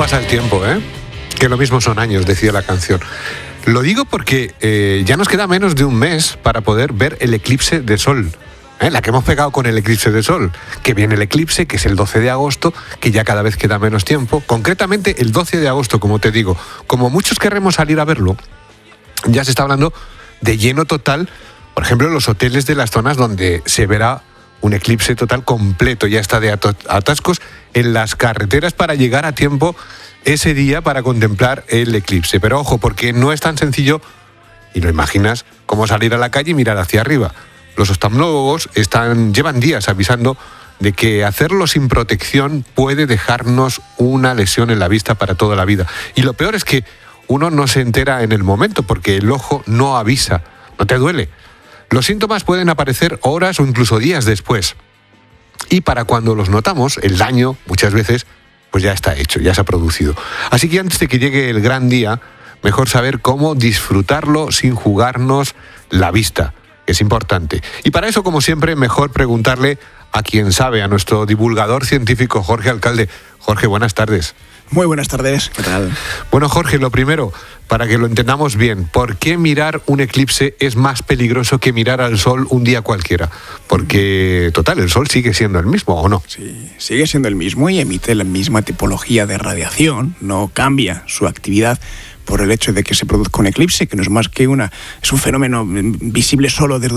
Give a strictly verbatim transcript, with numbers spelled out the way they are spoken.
pasa el tiempo, ¿eh? Que lo mismo son años, decía la canción. Lo digo porque eh, ya nos queda menos de un mes para poder ver el eclipse de sol. ¿Eh? La que hemos pegado con el eclipse de sol. Que viene el eclipse, que es el doce de agosto, que ya cada vez queda menos tiempo. Concretamente el doce de agosto, como te digo. Como muchos querremos salir a verlo, ya se está hablando de lleno total, por ejemplo, en los hoteles de las zonas donde se verá un eclipse total completo. Ya está de atascos en las carreteras para llegar a tiempo ese día para contemplar el eclipse. Pero ojo, porque no es tan sencillo, y lo imaginas, como salir a la calle y mirar hacia arriba. Los oftalmólogos están, llevan días avisando de que hacerlo sin protección puede dejarnos una lesión en la vista para toda la vida. Y lo peor es que uno no se entera en el momento porque el ojo no avisa, no te duele. Los síntomas pueden aparecer horas o incluso días después. Y para cuando los notamos, el daño muchas veces pues ya está hecho, ya se ha producido. Así que antes de que llegue el gran día, mejor saber cómo disfrutarlo sin jugarnos la vista. Es importante. Y para eso, como siempre, mejor preguntarle a quien sabe, a nuestro divulgador científico Jorge Alcalde. Jorge, buenas tardes. Muy buenas tardes, ¿qué tal? Bueno, Jorge, lo primero, para que lo entendamos bien, ¿por qué mirar un eclipse es más peligroso que mirar al sol un día cualquiera? Porque, total, el sol sigue siendo el mismo, ¿o no? Sí, sigue siendo el mismo y emite la misma tipología de radiación, no cambia su actividad por el hecho de que se produzca un eclipse, que no es más que una, es un fenómeno visible solo desde